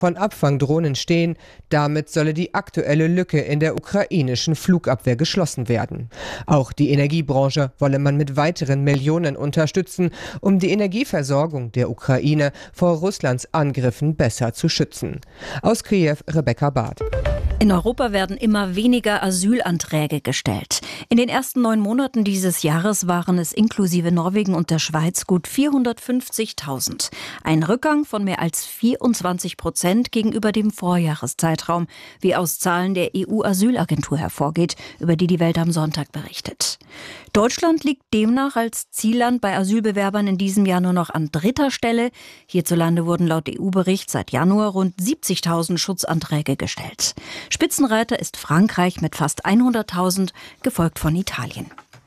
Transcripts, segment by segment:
von Abfangdrohnen stehen. Damit solle die aktuelle Lücke in der ukrainischen Flugabwehr geschlossen werden. Auch die Energiebranche wolle man mit weiteren Millionen unterstützen, um die Energieversorgung der Ukraine vor Russlands Angriffen besser zu schützen. Aus Kiew, Rebecca Barth. In Europa werden immer weniger Asylanträge gestellt. In den ersten 9 Monaten dieses Jahres waren es inklusive Norwegen und der Schweiz gut 450.000. Ein Rückgang von mehr als 24% gegenüber dem Vorjahreszeitraum, wie aus Zahlen der EU-Asylagentur hervorgeht, über die die Welt am Sonntag berichtet. Deutschland liegt demnach als Zielland bei Asylbewerbern in diesem Jahr nur noch an 3. Stelle. Hierzulande wurden laut EU-Bericht seit Januar rund 70.000 Schutzanträge gestellt. Spitzenreiter ist Frankreich mit fast 100.000, gefolgt von Italien.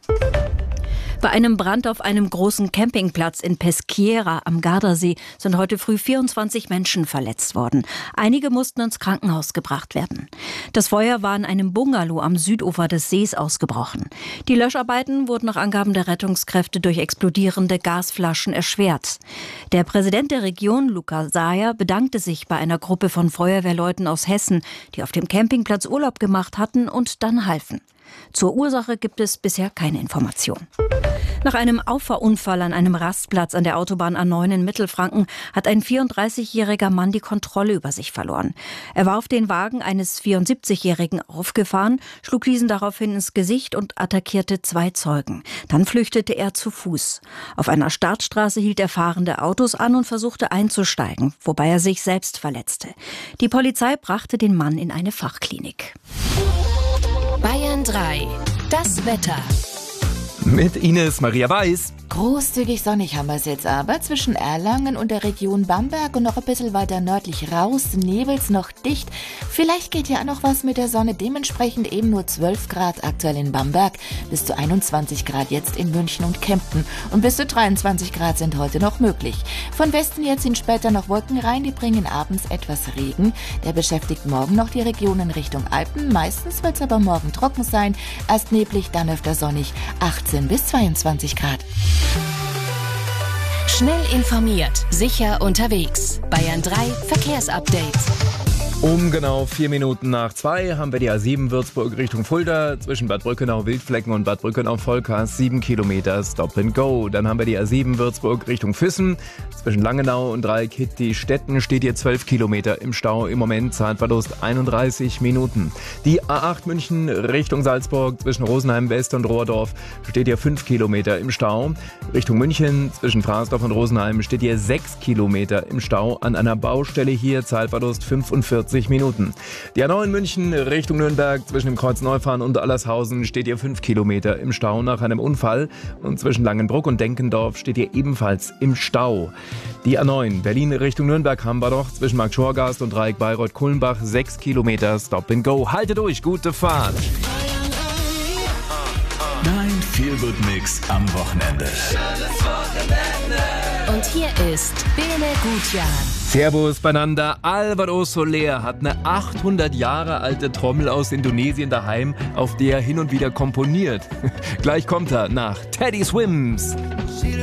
Bei einem Brand auf einem großen Campingplatz in Peschiera am Gardasee sind heute früh 24 Menschen verletzt worden. Einige mussten ins Krankenhaus gebracht werden. Das Feuer war in einem Bungalow am Südufer des Sees ausgebrochen. Die Löscharbeiten wurden nach Angaben der Rettungskräfte durch explodierende Gasflaschen erschwert. Der Präsident der Region, Luca Sayer, bedankte sich bei einer Gruppe von Feuerwehrleuten aus Hessen, die auf dem Campingplatz Urlaub gemacht hatten und dann halfen. Zur Ursache gibt es bisher keine Information. Nach einem Auffahrunfall an einem Rastplatz an der Autobahn A9 in Mittelfranken hat ein 34-jähriger Mann die Kontrolle über sich verloren. Er war auf den Wagen eines 74-Jährigen aufgefahren, schlug diesen daraufhin ins Gesicht und attackierte 2 Zeugen. Dann flüchtete er zu Fuß. Auf einer Startstraße hielt er fahrende Autos an und versuchte einzusteigen, wobei er sich selbst verletzte. Die Polizei brachte den Mann in eine Fachklinik. Bayern 3. Das Wetter. Mit Ines Maria Weiß. Großzügig sonnig haben wir es jetzt aber. Zwischen Erlangen und der Region Bamberg und noch ein bisschen weiter nördlich raus. Nebel's noch dicht. Vielleicht geht ja auch noch was mit der Sonne. Dementsprechend eben nur 12 Grad aktuell in Bamberg. Bis zu 21 Grad jetzt in München und Kempten. Und bis zu 23 Grad sind heute noch möglich. Von Westen jetzt sind später noch Wolken rein. Die bringen abends etwas Regen. Der beschäftigt morgen noch die Regionen Richtung Alpen. Meistens wird's aber morgen trocken sein. Erst neblig, dann öfter sonnig. 18 bis 22 Grad. Schnell informiert, sicher unterwegs. Bayern 3 Verkehrsupdate. Um genau 4 Minuten nach 2 haben wir die A7 Würzburg Richtung Fulda. Zwischen Bad Brückenau-Wildflecken und Bad Brückenau-Vollkast 7 Kilometer Stop and Go. Dann haben wir die A7 Würzburg Richtung Füssen. Zwischen Langenau und Dreieck-Hitti-Stetten steht hier 12 Kilometer im Stau. Im Moment Zeitverlust 31 Minuten. Die A8 München Richtung Salzburg zwischen Rosenheim West und Rohrdorf steht hier 5 Kilometer im Stau. Richtung München zwischen Frasdorf und Rosenheim steht hier 6 Kilometer im Stau. An einer Baustelle hier Zeitverlust 45 Minuten. Die A9 München Richtung Nürnberg zwischen dem Kreuz Neufahren und Allershausen steht hier 5 Kilometer im Stau nach einem Unfall. Und zwischen Langenbruck und Denkendorf steht hier ebenfalls im Stau. Die A9 Berlin Richtung Nürnberg haben wir doch zwischen Markt-Schorgast und Dreieck Bayreuth-Kulmbach 6 Kilometer Stop and Go. Haltet durch, gute Fahrt! Dein Feel-Good-Mix am Wochenende. Und hier ist Bene Gutjahr. Servus beieinander. Alvaro Soler hat eine 800 Jahre alte Trommel aus Indonesien daheim, auf der er hin und wieder komponiert. Gleich kommt er nach Teddy Swims.